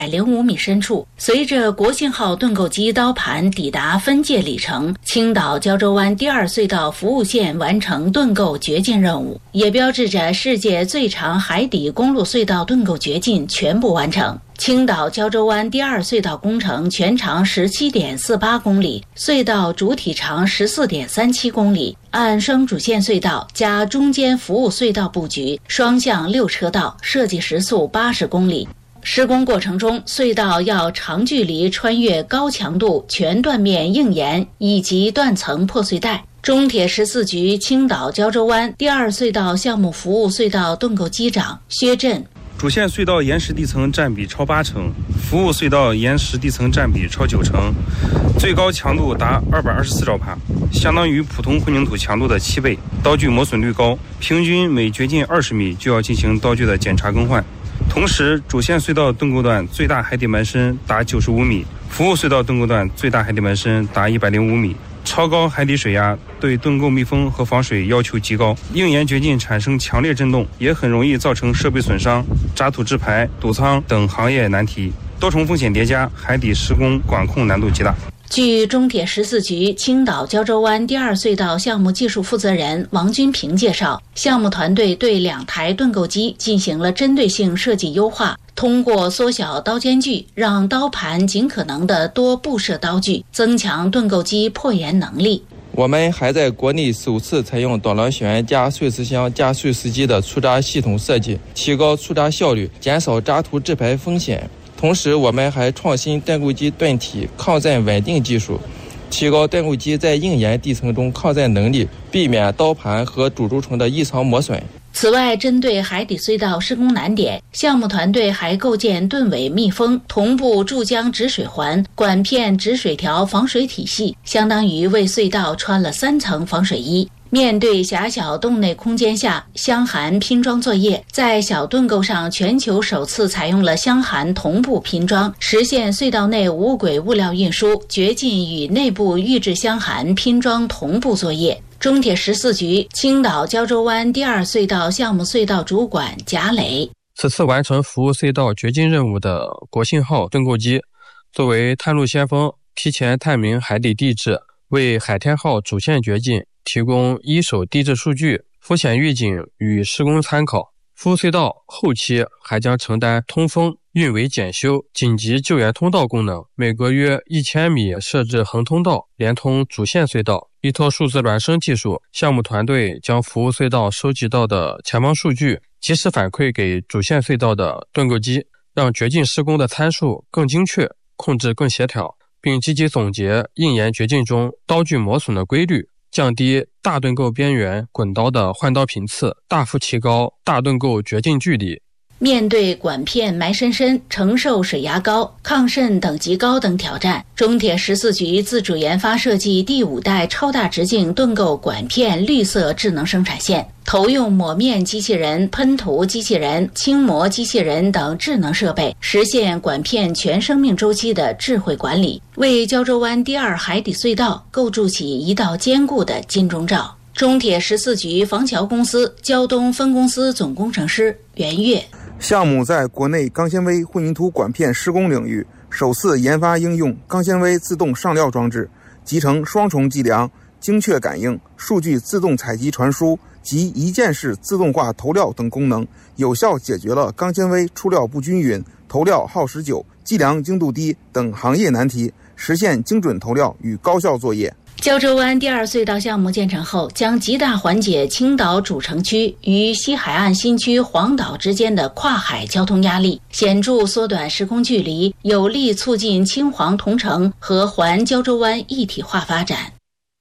105米深处。随着国信号盾构机刀盘抵达分界里程，青岛胶州湾第2隧道服务线完成盾构掘进任务，也标志着世界最长海底公路隧道盾构掘进全部完成。青岛胶州湾第2隧道工程全长17.48公里，隧道主体长14.37公里，按双主线隧道加中间服务隧道布局，双向6车道，设计时速80公里。施工过程中，隧道要长距离穿越高强度全断面硬岩以及断层破碎带。中铁14局青岛胶州湾第2隧道项目服务隧道盾构机长薛振， 主线隧道岩石地层占比超8成，服务隧道岩石地层占比超9成，最高强度达224兆帕，相当于普通混凝土强度的7倍。刀具磨损率高，平均每掘进20米就要进行刀具的检查更换。同时，主线隧道盾构段最大海底埋深达95米，服务隧道盾构段最大海底埋深达105米。超高海底水压对盾构密封和防水要求极高，硬岩掘进产生强烈震动，也很容易造成设备损伤、渣土制排、堵仓等行业难题，多重风险叠加，海底施工管控难度极大。 据中铁14局青岛胶州湾第2隧道项目技术负责人王军平介绍，项目团队对2台盾构机进行了针对性设计优化，通过缩小刀间距，让刀盘尽可能的多布设刀具，增强盾构机破岩能力。 我们还在国内首次采用导廊旋加碎石箱加碎石机的出渣系统设计，提高出渣效率，减少渣土制排风险。同时，我们还创新盾构机盾体抗震稳定技术，提高盾构机在硬岩地层中抗震能力，避免刀盘和主轴承的异常磨损。 此外，针对海底隧道施工难点，项目团队还构建盾尾密封、同步注浆止水环、管片止水条防水体系，相当于为隧道穿了3层防水衣。面对狭小洞内空间下箱涵拼装作业，在小盾构上全球首次采用了箱涵同步拼装，实现隧道内无轨物料运输、掘进与内部预制箱涵拼装同步作业。中铁14局青岛胶州湾第2隧道项目隧道主管贾磊， 此次完成服务隧道掘进任务的国信号盾构机，作为探路先锋，提前探明海底地质，为海天号主线掘进提供一手地质数据、风险预警与施工参考。服务隧道后期还将承担通风、运维检修、紧急救援通道功能，每隔约1000米设置横通道，连通主线隧道。依托数字孪生技术，项目团队将服务隧道收集到的前方数据及时反馈给主线隧道的盾构机，让掘进施工的参数更精确，控制更协调，并积极总结硬岩掘进中刀具磨损的规律，降低大盾构边缘滚刀的换刀频次，大幅提高大盾构掘进距离。 面对管片埋深、承受水压高、抗渗等级高等挑战，中铁14局自主研发设计第5代超大直径盾构管片绿色智能生产线，投用抹面机器人、喷涂机器人、轻磨机器人等智能设备，实现管片全生命周期的智慧管理，为胶州湾第2海底隧道构筑起一道坚固的金钟罩。中铁14局防桥公司胶东分公司总工程师袁岳， 项目在国内钢纤维混凝土管片施工领域首次研发应用钢纤维自动上料装置，集成双重计量、精确感应、数据自动采集传输及一键式自动化投料等功能，有效解决了钢纤维出料不均匀、投料耗时久、计量精度低等行业难题，实现精准投料与高效作业。 胶州湾第2隧道项目建成后，将极大缓解青岛主城区与西海岸新区黄岛之间的跨海交通压力，显著缩短时空距离，有力促进青黄同城和环胶州湾一体化发展。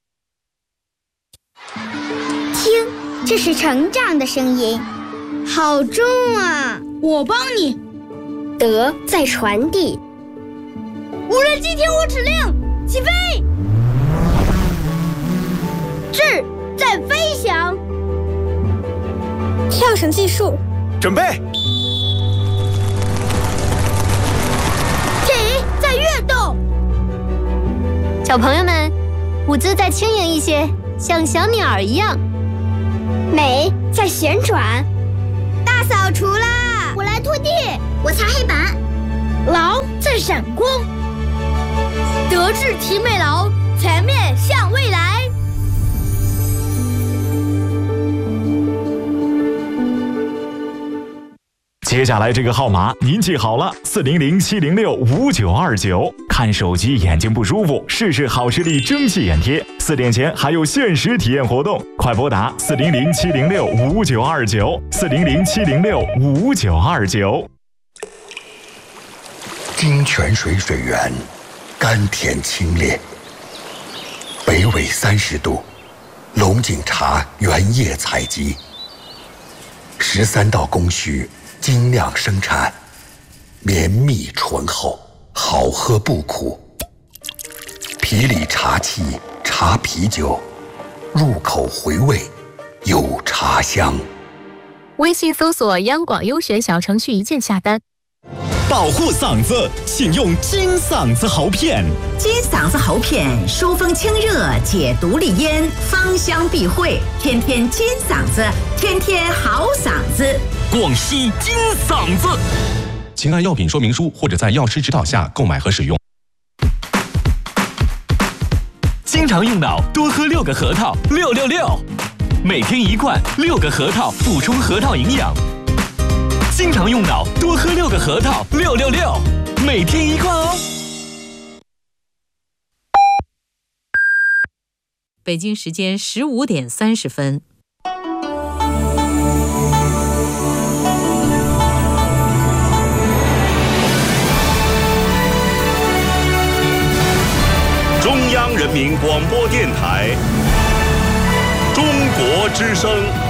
听，这是成长的声音，好重啊！ 我帮你。 德在传递。 无人机听我指令，起飞！智在飞翔， 跳绳技术， 准备。 体在跃动， 小朋友们，舞姿再轻盈一些，像小鸟儿一样。 美在旋转， 大扫除啦！ 我来拖地，我擦黑板。 劳在闪光，德智体美劳，全面向未来。 接下来这个号码您记好了，400-706-5929。看手机眼睛不舒服，试试好视力蒸汽眼贴。4点前还有限时体验活动，快拨打400-706-5929，400-706-5929。 金泉水水源，甘甜清冽。北纬30度，龙井茶原叶采集，13道工序。精酿生产，绵密醇厚，好喝不苦。皮里茶气，茶啤酒，入口回味，有茶香。 微信搜索央广优选小程序一键下单。 保护嗓子，请用金嗓子喉片。 金嗓子喉片，疏风清热，解毒利咽，芳香避秽，天天金嗓子，天天好嗓子。 广西金嗓子，请按药品说明书或者在药师指导下购买和使用。经常用脑，多喝6个核桃，666，每天1罐，6个核桃补充核桃营养。经常用脑，多喝6个核桃，666，每天1罐哦。 北京时间15点30分。 中央人民广播电台，中国之声。